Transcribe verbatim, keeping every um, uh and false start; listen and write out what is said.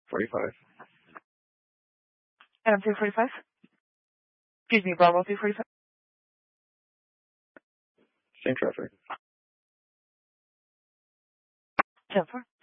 forty-five. Adam three forty-five. Excuse me, Bravo three forty-five. Same traffic. ten four.